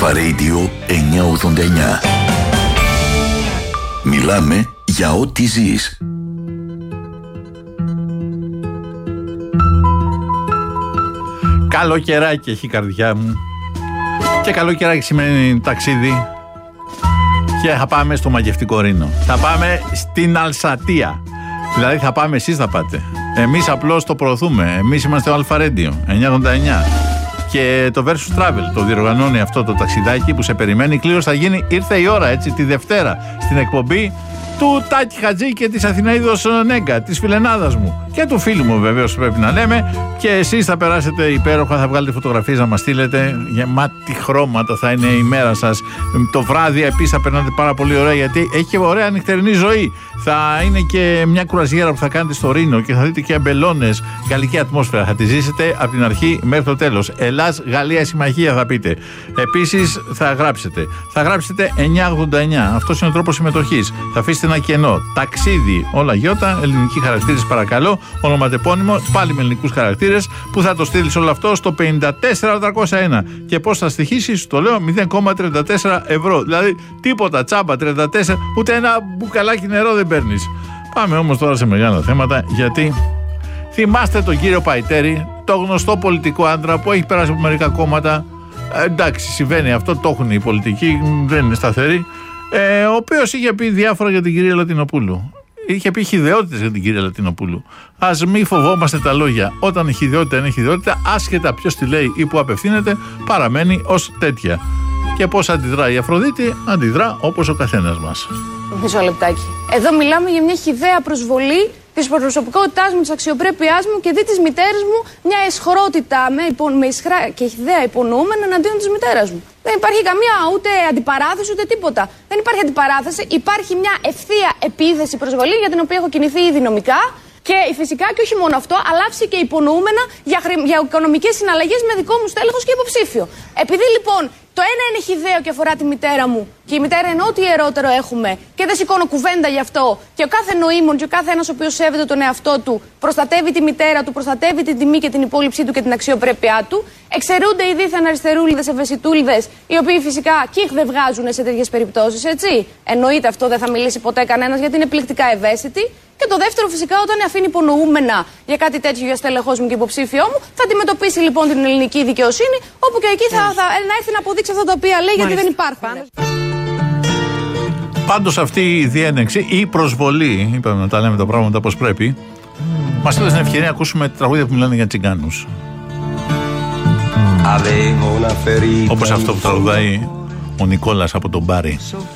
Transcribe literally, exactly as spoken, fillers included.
Αλφα Radio εννιακόσια ογδόντα εννιά. Μιλάμε για ό,τι ζεις. Καλοκαιράκι έχει η καρδιά μου. Και καλοκαιράκι σημαίνει ταξίδι. Και θα πάμε στο μαγευτικό Ρήνο. Θα πάμε στην Αλσατία. Δηλαδή θα πάμε, εσείς θα πάτε. Εμείς απλώς το προωθούμε. Εμείς είμαστε ο Αλφα Radio εννιακόσια ογδόντα εννιά. Και το Versus Travel το διοργανώνει αυτό το ταξιδάκι που σε περιμένει. Η κλήρωση θα γίνει, ήρθε η ώρα έτσι, τη Δευτέρα στην εκπομπή του Τάκη Χατζή και της Αθηναίδος Νέγκα, της φιλενάδας μου και του φίλου μου βεβαίως πρέπει να λέμε. Και εσείς θα περάσετε υπέροχα, θα βγάλετε φωτογραφίες να μας στείλετε. Γεμάτη χρώματα θα είναι η μέρα σας. Το βράδυ επίσης θα περνάτε πάρα πολύ ωραία, γιατί έχει και ωραία νυχτερινή ζωή. Θα είναι και μια κουραζιέρα που θα κάνετε στο Ρήνο και θα δείτε και αμπελώνες. Γαλλική ατμόσφαιρα. Θα τη ζήσετε από την αρχή μέχρι το τέλος. Ελλάς, Γαλλία, συμμαχία θα πείτε. Επίσης θα γράψετε. Θα γράψετε εννιακόσια ογδόντα εννιά. Αυτός είναι ο τρόπος συμμετοχής. Θα αφήσετε ένα κενό. Ταξίδι, όλα γιώτα, ελληνικοί χαρακτήρες παρακαλώ. Ονοματεπώνυμο, πάλι με ελληνικούς χαρακτήρες, που θα το στείλεις όλο αυτό στο πενήντα τέσσερα τριακόσια ένα. Και πώς θα στοιχήσεις, το λέω, μηδέν κόμμα τριάντα τέσσερα ευρώ. Δηλαδή τίποτα, τσάμπα τριάντα τέσσερα, ούτε ένα μπουκαλάκι νερό δεν παίρνεις. Πάμε όμως τώρα σε μεγάλα θέματα, γιατί θυμάστε τον κύριο Παϊτέρη, το γνωστό πολιτικό άντρα που έχει περάσει από μερικά κόμματα. Ε, εντάξει, συμβαίνει αυτό, το έχουν οι πολιτικοί, δεν είναι σταθεροί. Ε, ο οποίος είχε πει διάφορα για την κυρία Λατινοπούλου. Είχε πει χυδαιότητες για την κυρία Λατινοπούλου. Ας μην φοβόμαστε τα λόγια. Όταν η χυδαιότητα είναι χυδαιότητα, άσχετα ποιος τη λέει ή που απευθύνεται, παραμένει ως τέτοια. Και πώς αντιδρά η Αφροδίτη, αντιδρά όπως ο καθένας μας. Μισό λεπτάκι. Εδώ μιλάμε για μια χυδαία προσβολή της προσωπικότητάς μου, της αξιοπρέπειάς μου και δι της μητέρας μου, μια αισχρότητα με, υπο, με ισχρά και χυδαία υπονοούμενα εναντίον της μητέρας μου. Δεν υπάρχει καμία ούτε αντιπαράθεση ούτε τίποτα. Δεν υπάρχει αντιπαράθεση. Υπάρχει μια ευθεία επίθεση προσβολή για την οποία έχω κινηθεί ήδη νομικά. Και φυσικά και όχι μόνο αυτό, αλλά άφησε και υπονοούμενα για, χρη... για οικονομικές συναλλαγές με δικό μου στέλεχος και υποψήφιο. Επειδή λοιπόν το ένα είναι χυδαίο και αφορά τη μητέρα μου, και η μητέρα είναι ό,τι ιερότερο έχουμε, και δεν σηκώνω κουβέντα γι' αυτό, και ο κάθε νοήμων και ο κάθε ένας ο οποίος σέβεται τον εαυτό του, προστατεύει τη μητέρα του, προστατεύει την τιμή και την υπόλοιψή του και την αξιοπρέπειά του, εξαιρούνται οι δίθεν αριστερούλιδες, ευαισθητούλιδες, οι οποίοι φυσικά κύχ δεν βγάζουν σε τέτοιες περιπτώσεις, έτσι. Εννοείται αυτό, δεν θα μιλήσει ποτέ κανένας γιατί είναι πληκτικά ευαίσθητοι. Και το δεύτερο, φυσικά, όταν αφήνει υπονοούμενα για κάτι τέτοιο για στέλεχός μου και υποψήφιό μου, θα αντιμετωπίσει λοιπόν την ελληνική δικαιοσύνη, όπου και εκεί θα, θα να έρθει να αποδείξει αυτά τα οποία λέει, γιατί δεν υπάρχουν. Πάντως αυτή η διένεξη ή προσβολή, είπαμε να τα λέμε τα πράγματα όπως πρέπει, μας έδωσε την ευκαιρία να ακούσουμε τραγούδια που μιλάνε για τσιγκάνους. Όπως αυτό που τραγουδάει ο Νικόλας από τον Μπάρι.